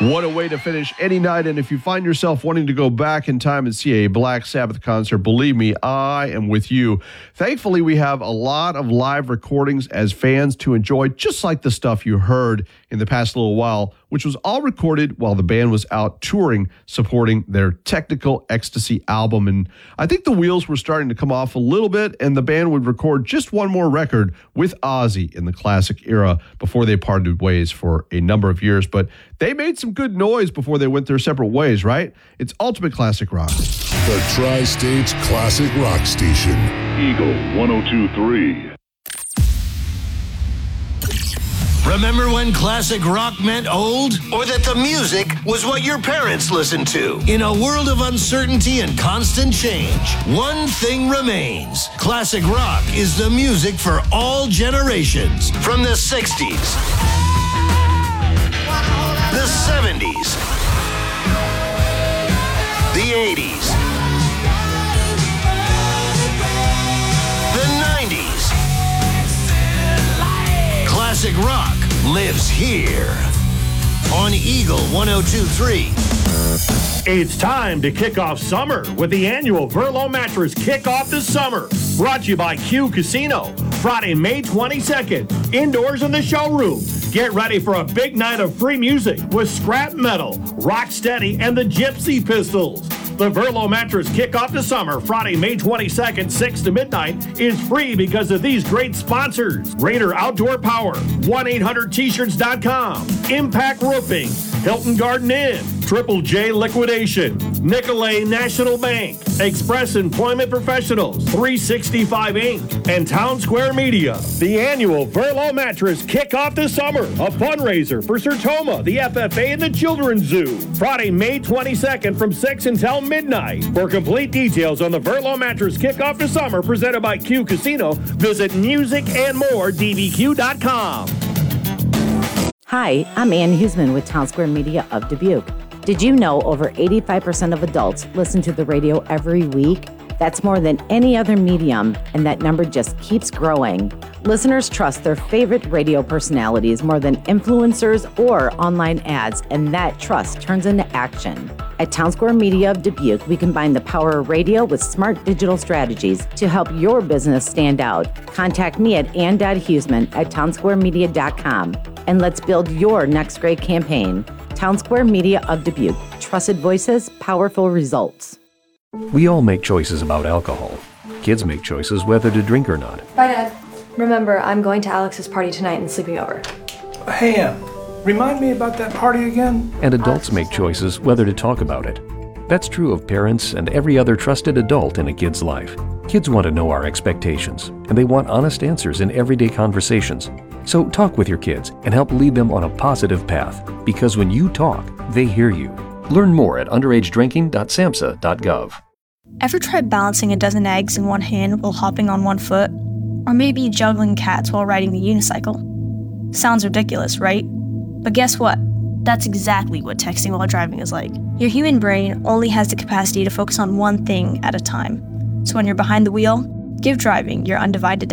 What a way to finish any night. And if you find yourself wanting to go back in time and see a Black Sabbath concert, believe me, I am with you. Thankfully, we have a lot of live recordings as fans to enjoy, just like the stuff you heard in the past little while, which was all recorded while the band was out touring, supporting their Technical Ecstasy album. And I think the wheels were starting to come off a little bit, and the band would record just one more record with Ozzy in the classic era before they parted ways for a number of years. But they made some good noise before they went their separate ways, right? It's Ultimate Classic Rock. The Tri-State's Classic Rock Station. Eagle 102.3. Remember when classic rock meant old? Or that the music was what your parents listened to? In a world of uncertainty and constant change, one thing remains. Classic rock is the music for all generations. From the 60s, the 70s, the 80s, the 90s. Classic rock lives here on Eagle 102.3. It's time to kick off summer with the annual Verlo Mattress Kick Off the Summer. Brought to you by Q Casino. Friday, May 22nd, indoors in the showroom. Get ready for a big night of free music with Scrap Metal, Rocksteady, and the Gypsy Pistols. The Verlo Mattress Kick Off the Summer, Friday, May 22nd, 6 to midnight, is free because of these great sponsors. Raider Outdoor Power, 1-800-T-shirts.com, Impact Roofing, Hilton Garden Inn, Triple J Liquidation, Nicolay National Bank, Express Employment Professionals, 365 Inc., and Town Square Media. The annual Verlo Mattress Kick Off the Summer, a fundraiser for Sertoma, the FFA, and the Children's Zoo. Friday, May 22nd from 6 until midnight. For complete details on the Verlo Mattress Kick Off the Summer presented by Q Casino, visit musicandmoredbq.com. Hi, I'm Ann Huseman with Town Square Media of Dubuque. Did you know over 85% of adults listen to the radio every week? That's more than any other medium, and that number just keeps growing. Listeners trust their favorite radio personalities more than influencers or online ads, and that trust turns into action. At Town Square Media of Dubuque, we combine the power of radio with smart digital strategies to help your business stand out. Contact me at ann.huseman@townsquaremedia.com, and let's build your next great campaign. Town Square Media of Dubuque. Trusted voices, powerful results. We all make choices about alcohol. Kids make choices whether to drink or not. Bye, Dad. Remember, I'm going to Alex's party tonight and sleeping over. Hey, Ann, remind me about that party again? And adults make choices whether to talk about it. That's true of parents and every other trusted adult in a kid's life. Kids want to know our expectations, and they want honest answers in everyday conversations. So talk with your kids and help lead them on a positive path, because when you talk, they hear you. Learn more at underagedrinking.samhsa.gov. Ever tried balancing a dozen eggs in one hand while hopping on one foot? Or maybe juggling cats while riding the unicycle? Sounds ridiculous, right? But guess what? That's exactly what texting while driving is like. Your human brain only has the capacity to focus on one thing at a time. So when you're behind the wheel, give driving your undivided